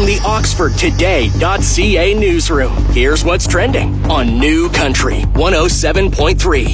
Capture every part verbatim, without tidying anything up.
From the Oxford Today dot C A newsroom, here's what's trending on New Country one oh seven point three.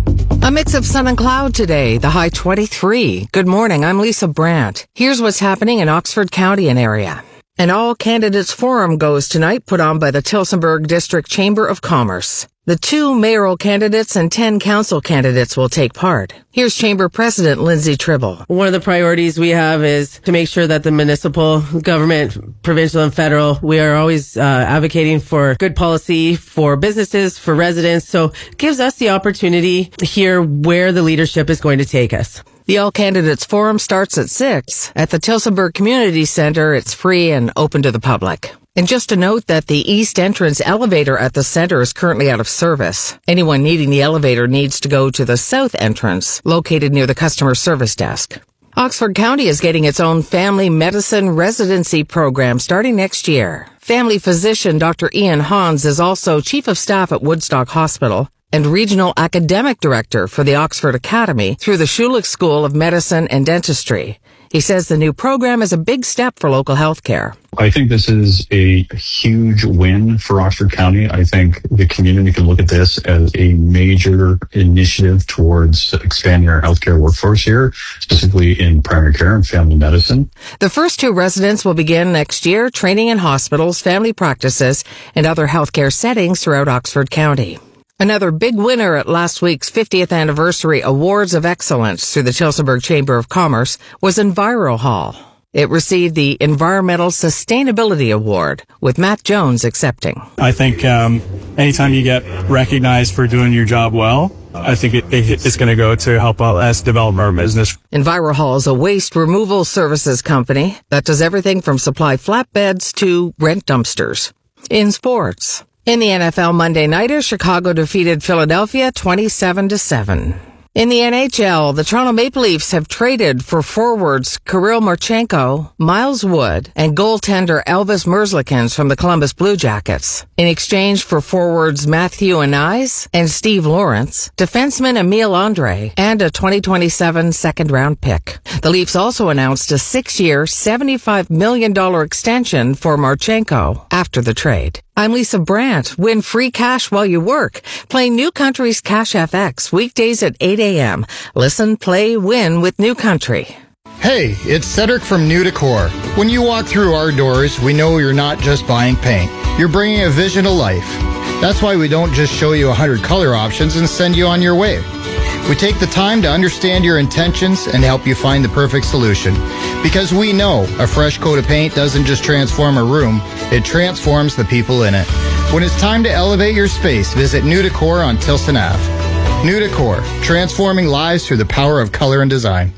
A mix of sun and cloud today, the high twenty-three. Good morning, I'm Lisa Brandt. Here's what's happening in Oxford County and area. An all-candidates forum goes tonight, put on by the Tillsonburg District Chamber of Commerce. The two mayoral candidates and ten council candidates will take part. Here's Chamber President Lindsay Tribble. One of the priorities we have is to make sure that the municipal government, provincial and federal, we are always uh, advocating for good policy for businesses, for residents. So it gives us the opportunity to hear where the leadership is going to take us. The All Candidates Forum starts at six. At the Tillsonburg Community Center, it's free and open to the public. And just a note that the east entrance elevator at the center is currently out of service. Anyone needing the elevator needs to go to the south entrance, located near the customer service desk. Oxford County is getting its own family medicine residency program starting next year. Family physician Doctor Ian Hans is also chief of staff at Woodstock Hospital and regional academic director for the Oxford Academy through the Schulich School of Medicine and Dentistry. He says the new program is a big step for local health care. I think this is a huge win for Oxford County. I think the community can look at this as a major initiative towards expanding our healthcare workforce here, specifically in primary care and family medicine. The first two residents will begin next year, training in hospitals, family practices, and other healthcare settings throughout Oxford County. Another big winner at last week's fiftieth Anniversary Awards of Excellence through the Tillsonburg Chamber of Commerce was EnviroHall. It received the Environmental Sustainability Award, with Matt Jones accepting. I think um, anytime you get recognized for doing your job well, I think it, it, it's going to go to help us develop our business. EnviroHall is a waste removal services company that does everything from supply flatbeds to rent dumpsters. In sports. In the N F L Monday nighter, Chicago defeated Philadelphia twenty-seven to seven. In the N H L, the Toronto Maple Leafs have traded for forwards Kirill Marchenko, Miles Wood, and goaltender Elvis Merzlikins from the Columbus Blue Jackets. In exchange for forwards Matthew Anais and Steve Lawrence, defenseman Emile Andre, and a twenty twenty-seven second-round pick. The Leafs also announced a six-year, seventy-five million dollars extension for Marchenko after the trade. I'm Lisa Brandt. Win free cash while you work. Play New Country's Cash F X weekdays at eight a.m. Listen, play, win with New Country. Hey, it's Cedric from New Decor. When you walk through our doors, we know you're not just buying paint. You're bringing a vision to life. That's why we don't just show you one hundred color options and send you on your way. We take the time to understand your intentions and help you find the perfect solution. Because we know a fresh coat of paint doesn't just transform a room, it transforms the people in it. When it's time to elevate your space, visit New Decor on Tilson Avenue. New Decor, transforming lives through the power of color and design.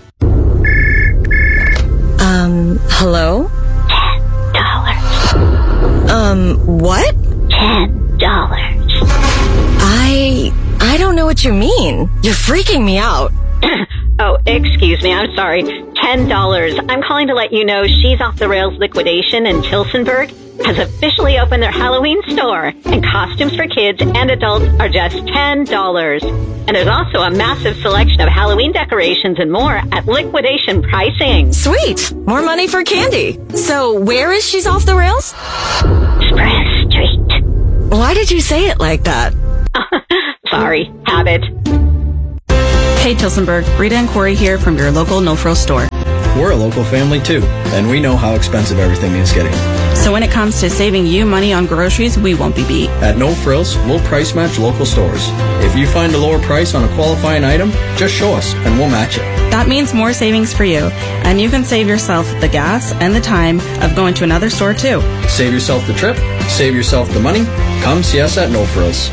Um, hello? Ten dollars. Um, what? Ten dollars. I... I don't know what you mean. You're freaking me out. Oh, excuse me. I'm sorry. Ten dollars. I'm calling to let you know She's Off the Rails liquidation in Tillsonburg has officially opened their Halloween store, and costumes for kids and adults are just ten dollars. And there's also a massive selection of Halloween decorations and more at liquidation pricing. Sweet. More money for candy. So where is She's Off the Rails? Express Street. Why did you say it like that? Sorry. Habit. Hey Tillsonburg, Rita and Corey here from your local No Frills store. We're a local family too, and we know how expensive everything is getting. So when it comes to saving you money on groceries, we won't be beat. At No Frills, we'll price match local stores. If you find a lower price on a qualifying item, just show us and we'll match it. That means more savings for you, and you can save yourself the gas and the time of going to another store too. Save yourself the trip, save yourself the money. Come see us at No Frills.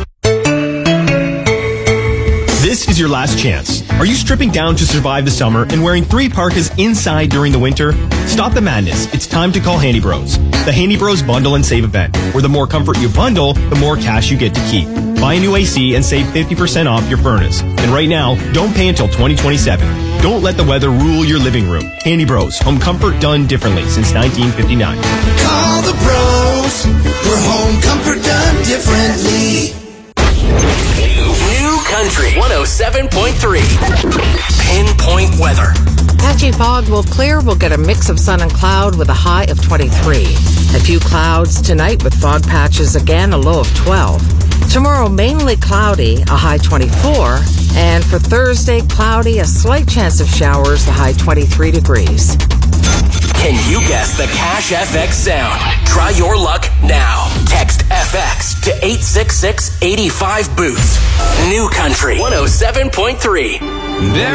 This is your last chance. Are you stripping down to survive the summer and wearing three parkas inside during the winter? Stop the madness. It's time to call Handy Bros. The Handy Bros Bundle and Save event, where the more comfort you bundle, the more cash you get to keep. Buy a new A C and save fifty percent off your furnace. And right now, don't pay until twenty twenty-seven. Don't let the weather rule your living room. Handy Bros. Home comfort done differently since nineteen fifty-nine. Call the bros for home comfort done differently. New Country one oh seven point three. Pinpoint weather. Patchy fog will clear. We'll get a mix of sun and cloud with a high of twenty-three. A few clouds tonight with fog patches again, a low of twelve. Tomorrow, mainly cloudy, a high twenty-four. And for Thursday, cloudy, a slight chance of showers, the high twenty-three degrees. Can you guess the Cash F X sound? Try your luck now. Text F X to eight six six, eight five, boots. New Country one oh seven point three. There